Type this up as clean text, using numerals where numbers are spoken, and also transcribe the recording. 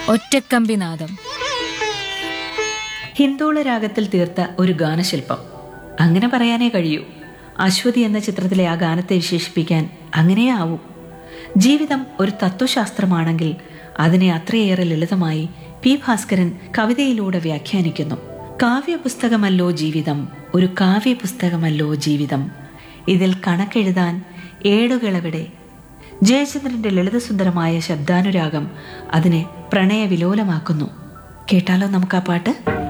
ഒറ്റക്കമ്പിനാദം. ഹിന്ദോള രാഗത്തിൽ തീർത്ത ഒരു ഗാനശില്പം, അങ്ങനെ പറയാനേ കഴിയൂ. അശ്വതി എന്ന ചിത്രത്തിലെ ആ ഗാനത്തെ വിശേഷിപ്പിക്കാൻ അങ്ങനെയേ ആവൂ. ജീവിതം ഒരു തത്വശാസ്ത്രമാണെങ്കിൽ അതിനെ അത്രയേറെ ലളിതമായി പി ഭാസ്കരൻ കവിതയിലൂടെ വ്യാഖ്യാനിക്കുന്നു. കാവ്യപുസ്തകമല്ലോ ജീവിതം, ഒരു കാവ്യപുസ്തകമല്ലോ ജീവിതം, ഇതിൽ കണക്കെഴുതാൻ ഏടുകളെവിടെ. ജയചന്ദ്രന്റെ ലളിതസുന്ദരമായ ശബ്ദാനുരാഗം അതിനെ പ്രണയവിലോലമാക്കുന്നു. കേട്ടാലോ നമുക്ക് ആ പാട്ട്?